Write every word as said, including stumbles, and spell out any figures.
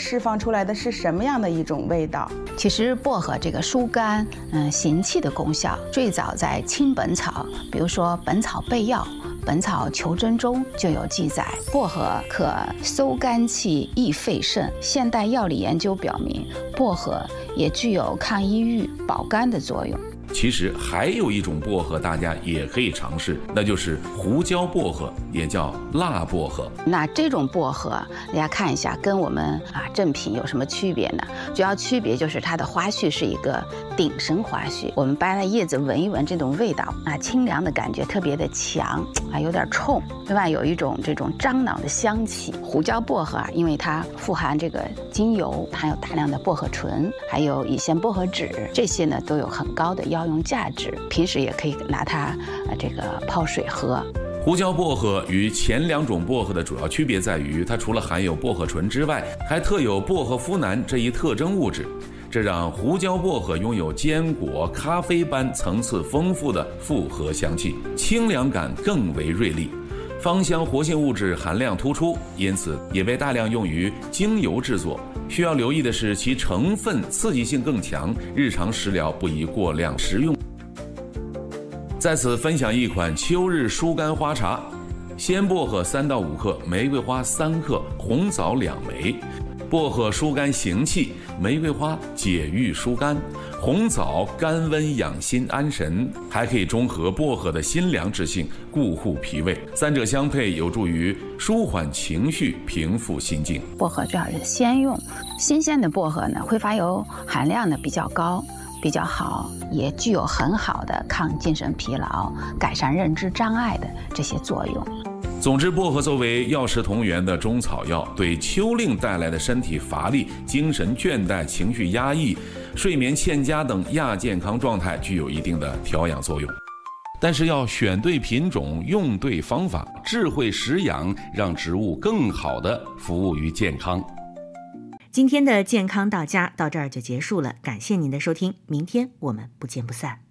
释放出来的是什么样的一种味道？ 其实薄荷这个疏肝、嗯行气的功效，最早在清本草，比如说《本草备要》《本草求真》中就有记载，薄荷可收肝气、益肺肾。现代药理研究表明，薄荷也具有抗抑郁、保肝的作用。 其实还有一种薄荷，大家也可以尝试，那就是胡椒薄荷，也叫辣薄荷。 那这种薄荷，大家看一下，跟我们啊正品有什么区别呢？主要区别就是它的花序是一个顶生花序，我们掰了叶子闻一闻，这种味道啊，清凉的感觉特别的强啊，有点冲。另外有一种这种樟脑的香气。胡椒薄荷啊，因为它富含这个精油，含有大量的薄荷醇，还有乙酰薄荷酯，这些呢都有很高的药用价值，平时也可以拿它呃这个泡水喝。 胡椒薄荷与前两种薄荷的主要区别在于，它除了含有薄荷醇之外，还特有薄荷呋喃这一特征物质，这让胡椒薄荷拥有坚果、咖啡般层次丰富的复合香气，清凉感更为锐利，芳香活性物质含量突出，因此也被大量用于精油制作。需要留意的是，其成分刺激性更强，日常食疗不宜过量食用。在此分享一款秋日疏肝花茶：鲜薄荷三到五克，玫瑰花三克，红枣两枚。薄荷疏肝行气，玫瑰花解郁疏肝，红枣甘温养心安神，还可以中和薄荷的辛凉之性，固护脾胃。三者相配，有助于舒缓情绪，平复心境。 薄荷最好是鲜用，新鲜的薄荷呢，挥发油含量呢比较高，比较好，也具有很好的抗精神疲劳、改善认知障碍的这些作用。 总之，薄荷作为药食同源的中草药，对秋令带来的身体乏力、精神倦怠、情绪压抑、睡眠欠佳等亚健康状态具有一定的调养作用。但是要选对品种，用对方法，智慧食养，让植物更好地服务于健康。 今天的健康到家到这儿就结束了，感谢您的收听，明天我们不见不散。